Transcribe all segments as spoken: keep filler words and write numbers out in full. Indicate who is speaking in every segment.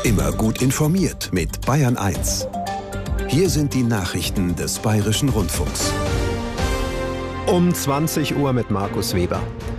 Speaker 1: Immer gut informiert mit Bayern eins. Hier sind die Nachrichten des Bayerischen Rundfunks.
Speaker 2: Um zwanzig Uhr mit Markus Weber.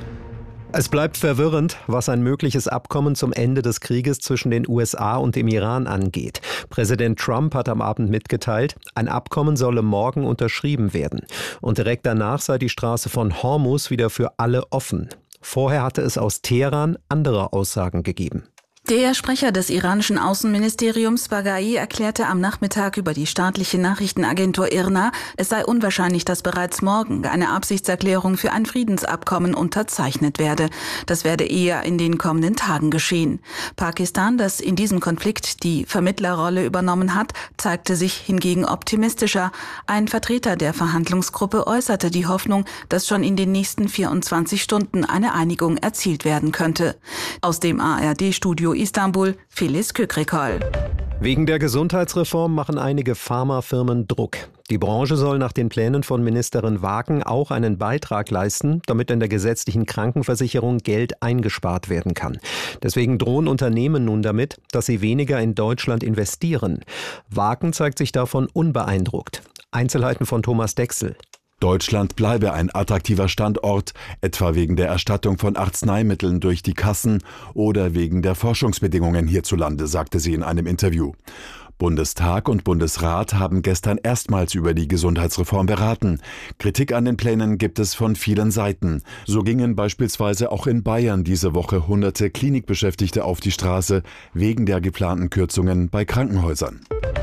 Speaker 2: Es bleibt verwirrend, was ein mögliches Abkommen zum Ende des Krieges zwischen den U S A und dem Iran angeht. Präsident Trump hat am Abend mitgeteilt, ein Abkommen solle morgen unterschrieben werden. Und direkt danach sei die Straße von Hormuz wieder für alle offen. Vorher hatte es aus Teheran andere Aussagen gegeben.
Speaker 3: Der Sprecher des iranischen Außenministeriums Baghai erklärte am Nachmittag über die staatliche Nachrichtenagentur I R N A, es sei unwahrscheinlich, dass bereits morgen eine Absichtserklärung für ein Friedensabkommen unterzeichnet werde. Das werde eher in den kommenden Tagen geschehen. Pakistan, das in diesem Konflikt die Vermittlerrolle übernommen hat, zeigte sich hingegen optimistischer. Ein Vertreter der Verhandlungsgruppe äußerte die Hoffnung, dass schon in den nächsten vierundzwanzig Stunden eine Einigung erzielt werden könnte. Aus dem A R D-Studio Istanbul, Filiz Kükrikol.
Speaker 2: Wegen der Gesundheitsreform machen einige Pharmafirmen Druck. Die Branche soll nach den Plänen von Ministerin Wagen auch einen Beitrag leisten, damit in der gesetzlichen Krankenversicherung Geld eingespart werden kann. Deswegen drohen Unternehmen nun damit, dass sie weniger in Deutschland investieren. Wagen zeigt sich davon unbeeindruckt. Einzelheiten von Thomas Dechsel.
Speaker 4: Deutschland bleibe ein attraktiver Standort, etwa wegen der Erstattung von Arzneimitteln durch die Kassen oder wegen der Forschungsbedingungen hierzulande, sagte sie in einem Interview. Bundestag und Bundesrat haben gestern erstmals über die Gesundheitsreform beraten. Kritik an den Plänen gibt es von vielen Seiten. So gingen beispielsweise auch in Bayern diese Woche hunderte Klinikbeschäftigte auf die Straße wegen der geplanten Kürzungen bei Krankenhäusern.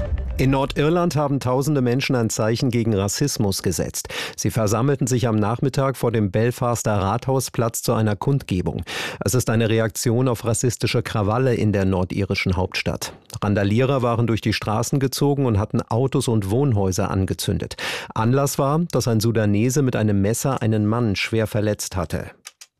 Speaker 2: In Nordirland haben tausende Menschen ein Zeichen gegen Rassismus gesetzt. Sie versammelten sich am Nachmittag vor dem Belfaster Rathausplatz zu einer Kundgebung. Es ist eine Reaktion auf rassistische Krawalle in der nordirischen Hauptstadt. Randalierer waren durch die Straßen gezogen und hatten Autos und Wohnhäuser angezündet. Anlass war, dass ein Sudanese mit einem Messer einen Mann schwer verletzt hatte.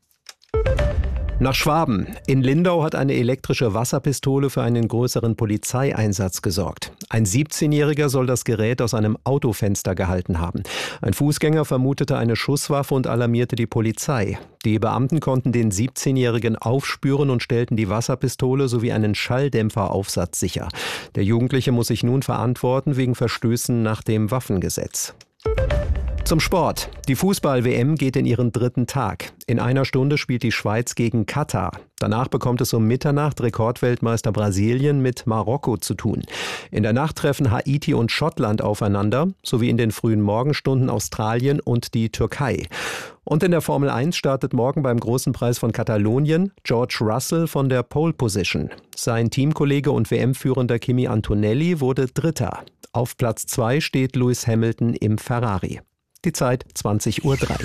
Speaker 2: Nach Schwaben. In Lindau hat eine elektrische Wasserpistole für einen größeren Polizeieinsatz gesorgt. Ein siebzehnjähriger soll das Gerät aus einem Autofenster gehalten haben. Ein Fußgänger vermutete eine Schusswaffe und alarmierte die Polizei. Die Beamten konnten den siebzehnjährigen aufspüren und stellten die Wasserpistole sowie einen Schalldämpferaufsatz sicher. Der Jugendliche muss sich nun verantworten wegen Verstößen nach dem Waffengesetz. Zum Sport. Die Fußball-W M geht in ihren dritten Tag. In einer Stunde spielt die Schweiz gegen Katar. Danach bekommt es um Mitternacht Rekordweltmeister Brasilien mit Marokko zu tun. In der Nacht treffen Haiti und Schottland aufeinander, sowie in den frühen Morgenstunden Australien und die Türkei. Und in der Formel eins startet morgen beim Großen Preis von Katalonien George Russell von der Pole Position. Sein Teamkollege und W M-Führender Kimi Antonelli wurde Dritter. Auf Platz zwei steht Lewis Hamilton im Ferrari. Die Zeit zwanzig Uhr drei.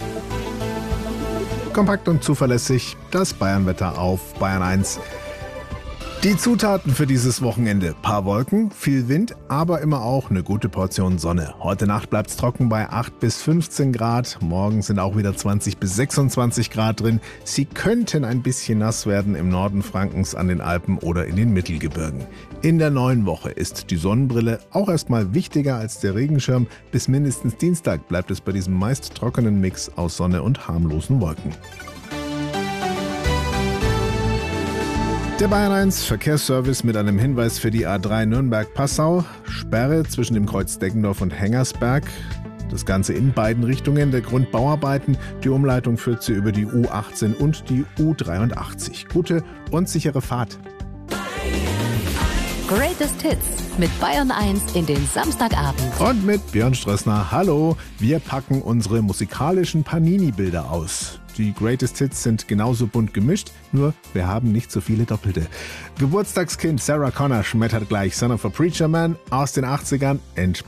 Speaker 5: Kompakt und zuverlässig, das Bayernwetter auf Bayern eins. Die Zutaten für dieses Wochenende: paar Wolken, viel Wind, aber immer auch eine gute Portion Sonne. Heute Nacht bleibt es trocken bei acht bis fünfzehn Grad. Morgen sind auch wieder zwanzig bis sechsundzwanzig Grad drin. Sie könnten ein bisschen nass werden im Norden Frankens, an den Alpen oder in den Mittelgebirgen. In der neuen Woche ist die Sonnenbrille auch erstmal wichtiger als der Regenschirm. Bis mindestens Dienstag bleibt es bei diesem meist trockenen Mix aus Sonne und harmlosen Wolken. Der Bayern eins Verkehrsservice mit einem Hinweis für die A drei Nürnberg-Passau. Sperre zwischen dem Kreuz Deggendorf und Hengersberg. Das Ganze in beiden Richtungen der Grund Bauarbeiten. Die Umleitung führt sie über die U achtzehn und die U dreiundachtzig. Gute und sichere Fahrt.
Speaker 6: Greatest Hits mit Bayern eins in den Samstagabend.
Speaker 5: Und mit Björn Strössner. Hallo, wir packen unsere musikalischen Panini-Bilder aus. Die Greatest Hits sind genauso bunt gemischt, nur wir haben nicht so viele Doppelte. Geburtstagskind Sarah Connor schmettert gleich Son of a Preacher Man aus den achtzigern.